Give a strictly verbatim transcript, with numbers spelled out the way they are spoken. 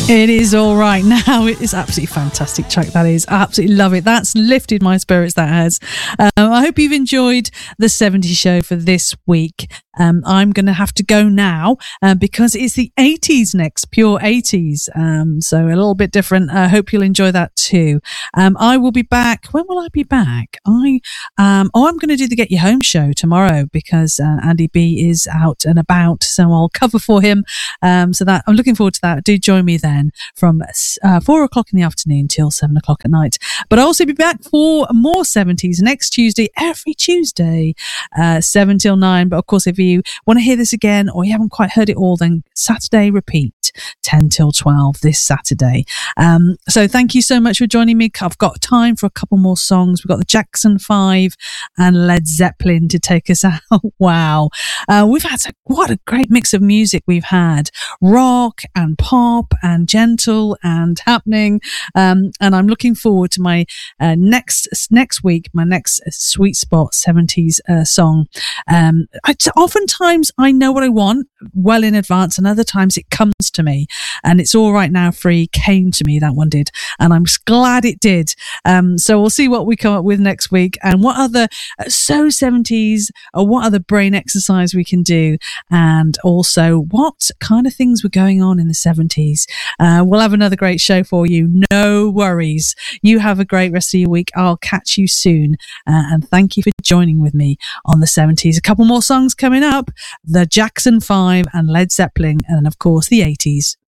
It is all right now. It is absolutely fantastic track. That is. I absolutely love it. That's lifted my spirits. That has. Um, I hope you've enjoyed the seventies show for this week. Um, I'm going to have to go now uh, because it's the eighties next, pure eighties. Um, so a little bit different. I hope you'll enjoy that too. Um, I will be back. When will I be back? I um, oh, I'm going to do the Get You Home show tomorrow because uh, Andy B is out and about, so I'll cover for him. Um, so that I'm looking forward to that. Do join me then from uh, four o'clock in the afternoon till seven o'clock at night. But I'll also be back for more seventies next Tuesday, every Tuesday, uh, seven till nine. But of course, if you want to hear this again or you haven't quite heard it all, then Saturday repeat, ten till twelve this Saturday. Um, so thank you so much for joining me. I've got time for a couple more songs. We've got the Jackson Five and Led Zeppelin to take us out. Wow. Uh, we've had a, what a great mix of music we've had. Rock and pop and gentle and happening. Um, and I'm looking forward to my uh, next next week, my next Sweet Spot seventies uh, song. Um, I, oftentimes I know what I want well in advance, and other times it comes to me. And It's All Right Now Free came to me, that one did. And I'm glad it did. Um, so we'll see what we come up with next week and what other uh, so seventies or what other brain exercise we can do. And also what kind of things were going on in the seventies. Uh, we'll have another great show for you. No worries. You have a great rest of your week. I'll catch you soon. Uh, and thank you for joining with me on the seventies. A couple more songs coming up. The Jackson Five and Led Zeppelin. And of course the eighties.